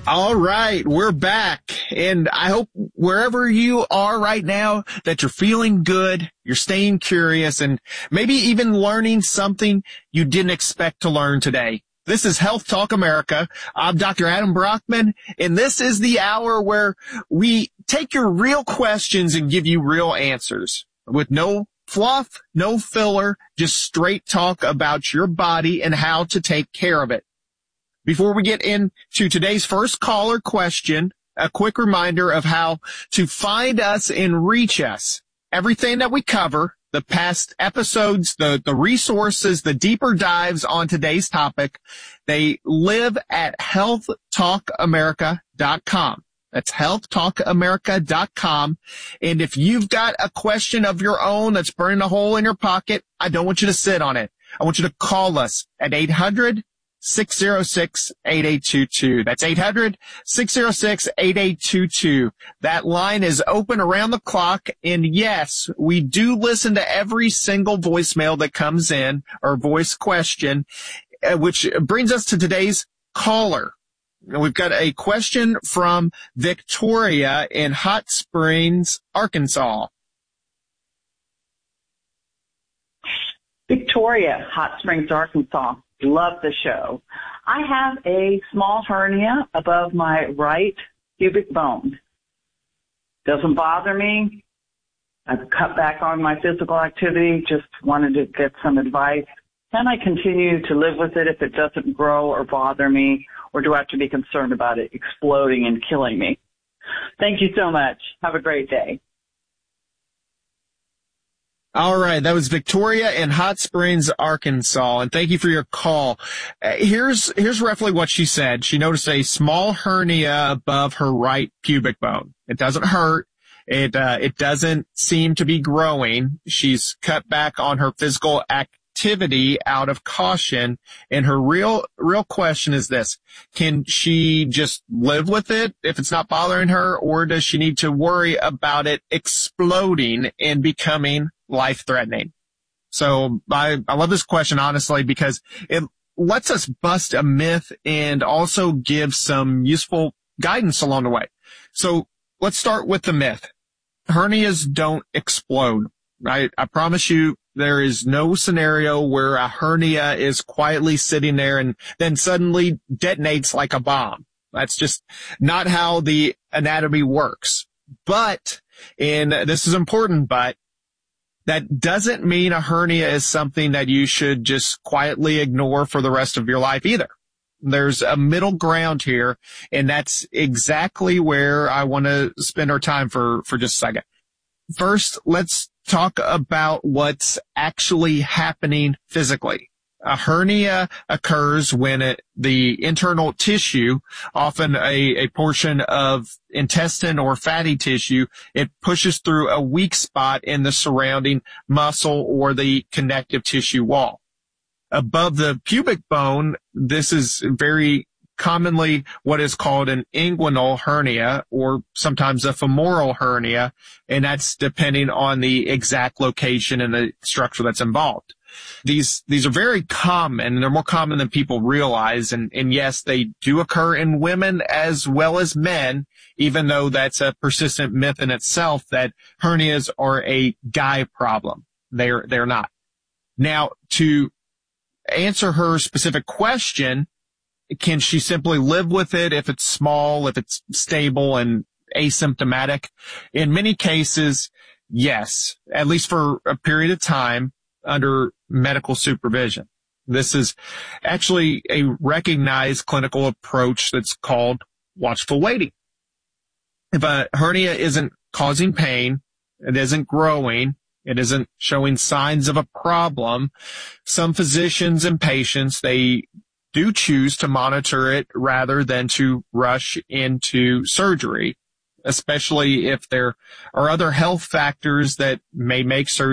All right, we're back, and I hope wherever you are right now that you're feeling good, you're staying curious, and maybe even learning something you didn't expect to learn today. This is Health Talk America. I'm Dr. Adam Brockman, and this is the hour where we take your real questions and give you real answers with no fluff, no filler, just straight talk about your body and how to take care of it. Before we get into today's first caller question, a quick reminder of how to find us and reach us. Everything that we cover, the past episodes, the resources, the deeper dives on today's topic, they live at healthtalkamerica.com. That's healthtalkamerica.com. And if you've got a question of your own that's burning a hole in your pocket, I don't want you to sit on it. I want you to call us at 800-606-8822. That's 800-606-8822. That line is open around the clock. And yes, we do listen to every single voicemail that comes in, or voice question, which brings us to today's caller. We've got a question from Victoria in Hot Springs, Arkansas. Victoria, Hot Springs, Arkansas. Love the show. I have a small hernia above my right pubic bone. Doesn't bother me. I've cut back on my physical activity, just wanted to get some advice. Can I continue to live with it if it doesn't grow or bother me, or do I have to be concerned about it exploding and killing me? Thank you so much. Have a great day. All right. That was Victoria in Hot Springs, Arkansas. And thank you for your call. Here's roughly what she said. She noticed a small hernia above her right pubic bone. It doesn't hurt. It doesn't seem to be growing. She's cut back on her physical activity out of caution. And her real question is this: can she just live with it if it's not bothering her, or does she need to worry about it exploding and becoming life-threatening? So I love this question, honestly, because it lets us bust a myth and also give some useful guidance along the way. So let's start with the myth. Hernias don't explode, right? I promise you there is no scenario where a hernia is quietly sitting there and then suddenly detonates like a bomb. That's just not how the anatomy works. But, and this is important, but that doesn't mean a hernia is something that you should just quietly ignore for the rest of your life either. There's a middle ground here, and that's exactly where I want to spend our time for just a second. First, let's talk about what's actually happening physically. A hernia occurs when the internal tissue, often a portion of intestine or fatty tissue, it pushes through a weak spot in the surrounding muscle or the connective tissue wall. Above the pubic bone, this is very commonly what is called an inguinal hernia, or sometimes a femoral hernia, and that's depending on the exact location and the structure that's involved. These are very common, and they're more common than people realize, and yes, they do occur in women as well as men, even though that's a persistent myth in itself that hernias are a guy problem. They're not. Now, to answer her specific question, can she simply live with it if it's small, if it's stable and asymptomatic? In many cases, yes, at least for a period of time under medical supervision. This is actually a recognized clinical approach that's called watchful waiting. If a hernia isn't causing pain, it isn't growing, it isn't showing signs of a problem, some physicians and patients, they do choose to monitor it rather than to rush into surgery, especially if there are other health factors that may make surgery